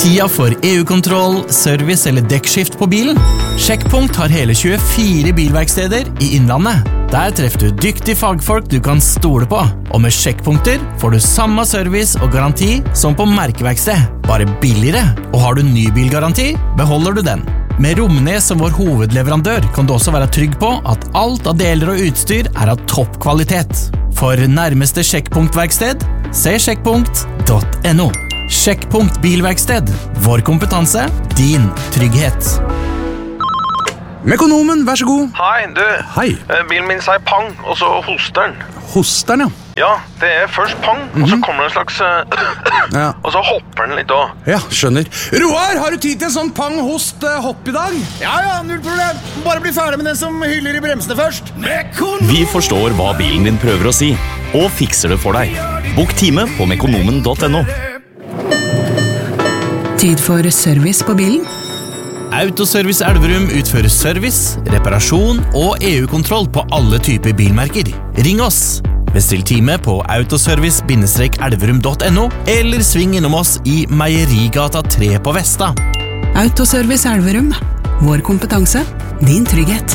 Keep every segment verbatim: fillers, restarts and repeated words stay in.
Tida for E U-kontroll, service eller dekkskift på bilen? Sjekkpunkt har hele tjuefire bilverksteder i Innlandet. Der treffer du dyktige fagfolk du kan stole på. Og med sjekkpunkter får du samme service og garanti som på merkeverksted, bare billigere. Og har du nybilgaranti, beholder du den. Med Romnes som vår hovedleverandør kan du også være trygg på at alt av deler og utstyr er av topp kvalitet. For nærmeste sjekkpunktverksted, se sjekkpunkt punktum no. Sjekkpunkt bilverksted. Vår kompetanse, din trygghet. Mekonomen, vær så god. Hei, du. Hei. Eh, Bilen min sier pang, og så hoster den. Hoster den, ja. Ja, det er først pang, og så kommer det en slags... eh, Ja. Og så hopper den litt også. Ja, skjønner. Roar, har du tid til en sånn pang-host-hopp i dag? Ja, ja, null problem. Bare bli ferdig med den som hyller i bremsene først. Vi forstår hva bilen din prøver å si, og fikser det for deg. Bok time på mekonomen punktum no. Tid for service på bilen. Autoservice Elverum utfører service, reparasjon og E U-kontroll på alle typer bilmerker. Ring oss! Bestill time på autoservice elverum punktum no eller sving innom oss i Meierigata tre på Vesta. Autoservice Elverum. Vår kompetanse, din trygghet.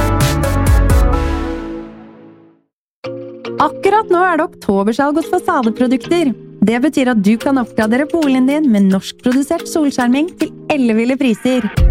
Akkurat nå er det oktobersalg hos fasadeprodukter. Det betyr at du kan oppgradere boligen din med norskprodusert solskjerming til elleville priser.